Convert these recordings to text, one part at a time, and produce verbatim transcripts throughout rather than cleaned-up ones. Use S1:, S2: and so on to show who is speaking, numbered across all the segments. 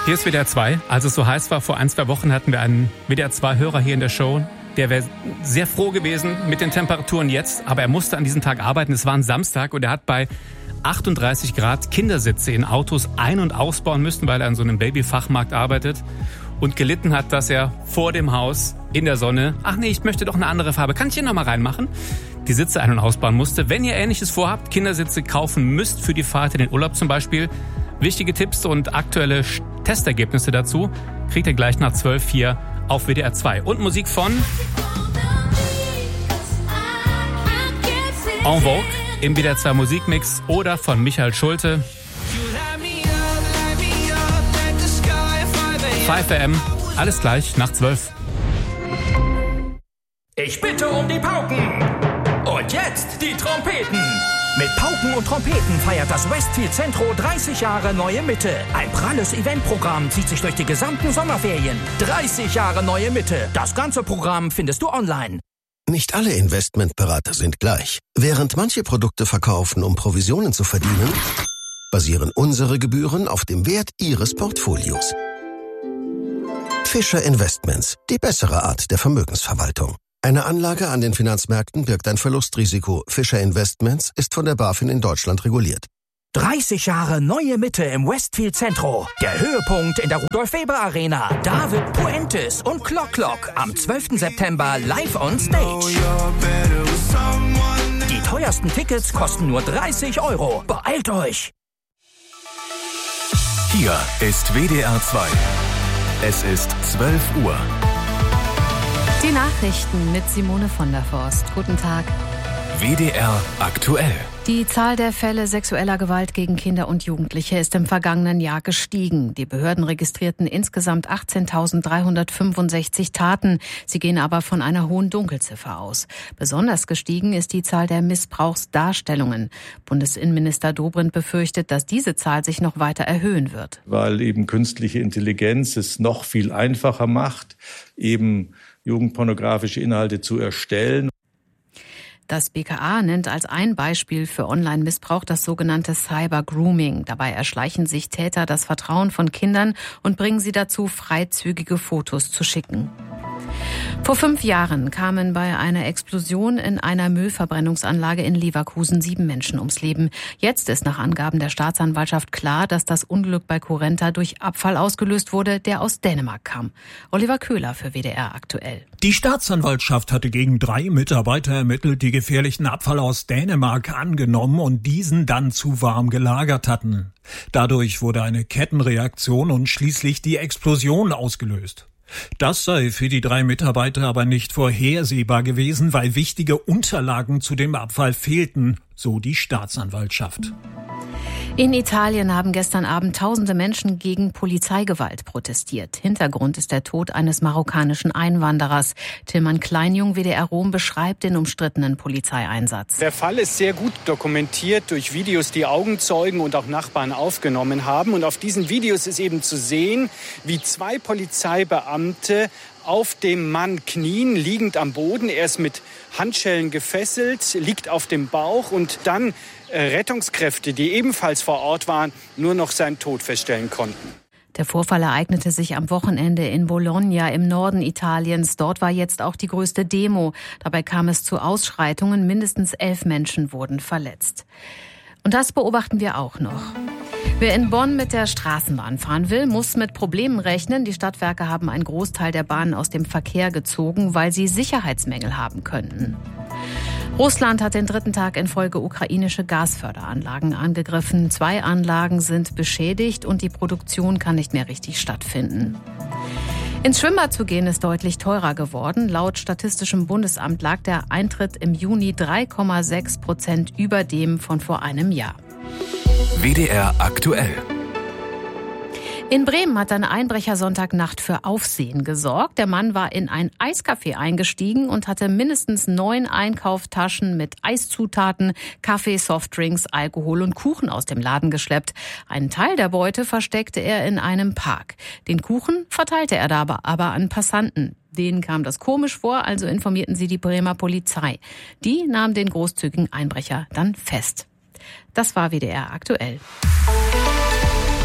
S1: Hier ist W D R zwei. Als es so heiß war, vor ein, zwei Wochen hatten wir einen W D R zwei-Hörer hier in der Show. Der wäre sehr froh gewesen mit den Temperaturen jetzt, aber er musste an diesem Tag arbeiten. Es war ein Samstag und er hat bei achtunddreißig Grad Kindersitze in Autos ein- und ausbauen müssen, weil er an so einem Babyfachmarkt arbeitet. Und gelitten hat, dass er vor dem Haus in der Sonne, ach nee, ich möchte doch eine andere Farbe, kann ich hier nochmal reinmachen, die Sitze ein- und ausbauen musste. Wenn ihr Ähnliches vorhabt, Kindersitze kaufen müsst für die Fahrt in den Urlaub zum Beispiel, wichtige Tipps und aktuelle Testergebnisse dazu kriegt ihr gleich nach zwölf hier auf W D R zwei. Und Musik von En Vogue im W D R zwei Musikmix oder von Michael Schulte. fünf A M, alles gleich nach zwölf.
S2: Ich bitte um die Pauken. Und jetzt die Trompeten. Mit Pauken und Trompeten feiert das Westfield Centro dreißig Jahre Neue Mitte. Ein pralles Eventprogramm zieht sich durch die gesamten Sommerferien. dreißig Jahre Neue Mitte. Das ganze Programm findest du online.
S3: Nicht alle Investmentberater sind gleich. Während manche Produkte verkaufen, um Provisionen zu verdienen, basieren unsere Gebühren auf dem Wert Ihres Portfolios. Fischer Investments, die bessere Art der Vermögensverwaltung. Eine Anlage an den Finanzmärkten birgt ein Verlustrisiko. Fischer Investments ist von der BaFin in Deutschland reguliert.
S2: dreißig Jahre Neue Mitte im Westfield Centro. Der Höhepunkt in der Rudolf-Weber-Arena. David Puentes und Clock Clock am zwölften September live on stage. Die teuersten Tickets kosten nur dreißig Euro. Beeilt euch!
S4: Hier ist W D R zwei. Es ist zwölf Uhr.
S5: Die Nachrichten mit Simone von der Forst. Guten Tag.
S4: W D R aktuell.
S5: Die Zahl der Fälle sexueller Gewalt gegen Kinder und Jugendliche ist im vergangenen Jahr gestiegen. Die Behörden registrierten insgesamt achtzehntausenddreihundertfünfundsechzig Taten. Sie gehen aber von einer hohen Dunkelziffer aus. Besonders gestiegen ist die Zahl der Missbrauchsdarstellungen. Bundesinnenminister Dobrindt befürchtet, dass diese Zahl sich noch weiter erhöhen wird.
S6: Weil eben künstliche Intelligenz es noch viel einfacher macht, eben jugendpornografische Inhalte zu erstellen.
S5: Das B K A nennt als ein Beispiel für Online-Missbrauch das sogenannte Cyber-Grooming. Dabei erschleichen sich Täter das Vertrauen von Kindern und bringen sie dazu, freizügige Fotos zu schicken. Vor fünf Jahren kamen bei einer Explosion in einer Müllverbrennungsanlage in Leverkusen sieben Menschen ums Leben. Jetzt ist nach Angaben der Staatsanwaltschaft klar, dass das Unglück bei Currenta durch Abfall ausgelöst wurde, der aus Dänemark kam. Oliver Köhler für W D R aktuell.
S7: Die Staatsanwaltschaft hatte gegen drei Mitarbeiter ermittelt, die gefährlichen Abfall aus Dänemark angenommen und diesen dann zu warm gelagert hatten. Dadurch wurde eine Kettenreaktion und schließlich die Explosion ausgelöst. Das sei für die drei Mitarbeiter aber nicht vorhersehbar gewesen, weil wichtige Unterlagen zu dem Abfall fehlten, so die Staatsanwaltschaft.
S5: In Italien haben gestern Abend tausende Menschen gegen Polizeigewalt protestiert. Hintergrund ist der Tod eines marokkanischen Einwanderers. Tilman Kleinjung, W D R Rom, beschreibt den umstrittenen Polizeieinsatz.
S8: Der Fall ist sehr gut dokumentiert durch Videos, die Augenzeugen und auch Nachbarn aufgenommen haben. Und auf diesen Videos ist eben zu sehen, wie zwei Polizeibeamte auf dem Mann knien, liegend am Boden. Er ist mit Handschellen gefesselt, liegt auf dem Bauch und dann äh, Rettungskräfte, die ebenfalls vor Ort waren, nur noch seinen Tod feststellen konnten.
S5: Der Vorfall ereignete sich am Wochenende in Bologna im Norden Italiens. Dort war jetzt auch die größte Demo. Dabei kam es zu Ausschreitungen. Mindestens elf Menschen wurden verletzt. Und das beobachten wir auch noch. Wer in Bonn mit der Straßenbahn fahren will, muss mit Problemen rechnen. Die Stadtwerke haben einen Großteil der Bahnen aus dem Verkehr gezogen, weil sie Sicherheitsmängel haben könnten. Russland hat den dritten Tag in Folge ukrainische Gasförderanlagen angegriffen. Zwei Anlagen sind beschädigt und die Produktion kann nicht mehr richtig stattfinden. Ins Schwimmbad zu gehen ist deutlich teurer geworden. Laut Statistischem Bundesamt lag der Eintritt im Juni drei Komma sechs Prozent über dem von vor einem Jahr.
S4: W D R aktuell.
S5: In Bremen hat ein Einbrecher Sonntagnacht für Aufsehen gesorgt. Der Mann war in ein Eiscafé eingestiegen und hatte mindestens neun Einkaufstaschen mit Eiszutaten, Kaffee, Softdrinks, Alkohol und Kuchen aus dem Laden geschleppt. Einen Teil der Beute versteckte er in einem Park. Den Kuchen verteilte er dabei aber an Passanten. Denen kam das komisch vor, also informierten sie die Bremer Polizei. Die nahm den großzügigen Einbrecher dann fest. Das war W D R aktuell.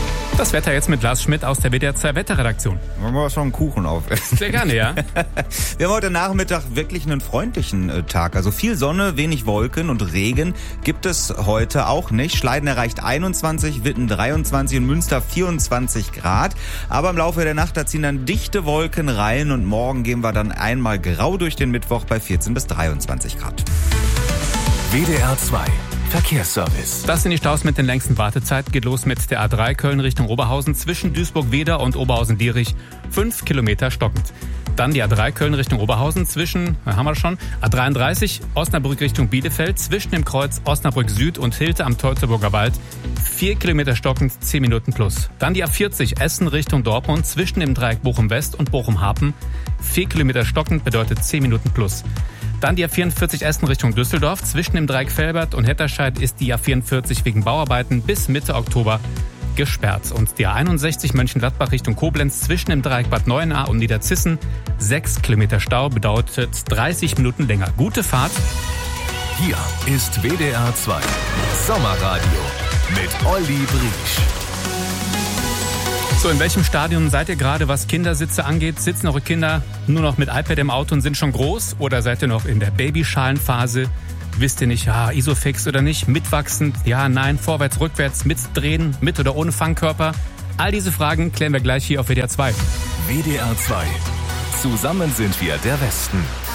S1: Das Wetter jetzt mit Lars Schmidt aus der W D R zwei Wetterredaktion.
S9: Wollen wir schon einen Kuchen aufessen?
S1: Sehr gerne, ja.
S9: Wir haben heute Nachmittag wirklich einen freundlichen äh, Tag. Also viel Sonne, wenig Wolken und Regen gibt es heute auch nicht. Schleiden erreicht einundzwanzig, Witten dreiundzwanzig und Münster vierundzwanzig Grad. Aber im Laufe der Nacht, da ziehen dann dichte Wolken rein und morgen gehen wir dann einmal grau durch den Mittwoch bei vierzehn bis dreiundzwanzig Grad.
S4: W D R zwei Verkehrsservice.
S1: Das sind die Staus mit den längsten Wartezeiten. Geht los mit der A drei Köln Richtung Oberhausen zwischen Duisburg-Wedau und Oberhausen-Dierich. Fünf Kilometer stockend. Dann die A drei Köln Richtung Oberhausen zwischen, haben wir schon, A dreiunddreißig Osnabrück Richtung Bielefeld zwischen dem Kreuz Osnabrück Süd und Hilte am Teutoburger Wald. Vier Kilometer stockend, zehn Minuten plus. Dann die A vierzig Essen Richtung Dortmund zwischen dem Dreieck Bochum West und Bochum Hapen. Vier Kilometer stockend bedeutet zehn Minuten plus. Dann die A vierundvierzig Essen Richtung Düsseldorf. Zwischen dem Dreieck Velbert und Hetterscheid ist die A vierundvierzig wegen Bauarbeiten bis Mitte Oktober gesperrt. Und die A einundsechzig Mönchengladbach Richtung Koblenz zwischen dem Dreieck Bad Neuenahr und Niederzissen. Sechs Kilometer Stau bedeutet dreißig Minuten länger. Gute Fahrt.
S4: Hier ist W D R zwei Sommerradio mit Olli Briesch.
S1: So, in welchem Stadium seid ihr gerade, was Kindersitze angeht? Sitzen eure Kinder nur noch mit iPad im Auto und sind schon groß? Oder seid ihr noch in der Babyschalenphase? Wisst ihr nicht, ja, Isofix oder nicht? Mitwachsend? Ja, nein, vorwärts, rückwärts, mitdrehen, mit oder ohne Fangkörper? All diese Fragen klären wir gleich hier auf W D R zwei.
S4: W D R zwei. Zusammen sind wir der Westen.